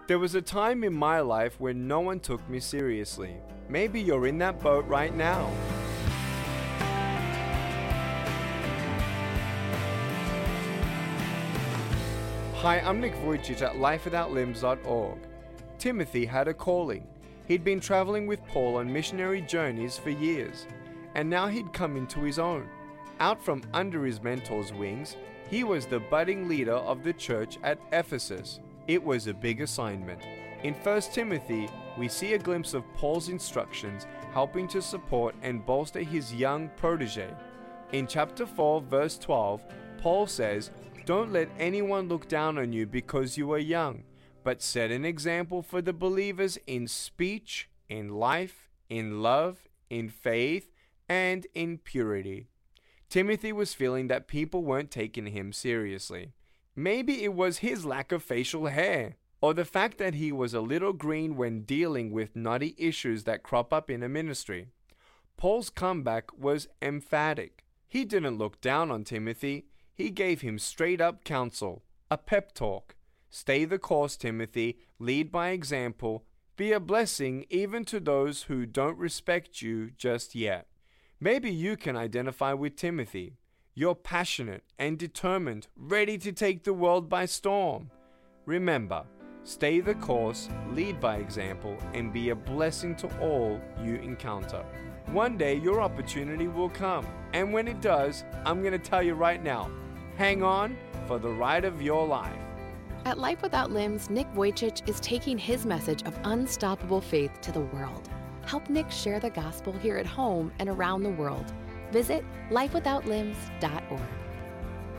There was a time in my life when no one took me seriously. Maybe you're in that boat right now. Hi, I'm Nick Vujicic at lifewithoutlimbs.org. Timothy had a calling. He'd been traveling with Paul on missionary journeys for years, and now he'd come into his own. Out from under his mentor's wings, he was the budding leader of the church at Ephesus. It was a big assignment. In 1 Timothy, we see a glimpse of Paul's instructions helping to support and bolster his young protege. In chapter 4, verse 12, Paul says, "Don't let anyone look down on you because you are young, but set an example for the believers in speech, in life, in love, in faith, and in purity." Timothy was feeling that people weren't taking him seriously. Maybe it was his lack of facial hair, or the fact that he was a little green when dealing with knotty issues that crop up in a ministry. Paul's comeback was emphatic. He didn't look down on Timothy. He gave him straight-up counsel, a pep talk. Stay the course, Timothy. Lead by example. Be a blessing even to those who don't respect you just yet. Maybe you can identify with Timothy. You're passionate and determined, ready to take the world by storm. Remember, stay the course, lead by example, and be a blessing to all you encounter. One day your opportunity will come, and when it does, I'm going to tell you right now, hang on for the ride of your life. At Life Without Limbs, Nick Vujicic is taking his message of unstoppable faith to the world. Help Nick share the gospel here at home and around the world. Visit lifewithoutlimbs.org.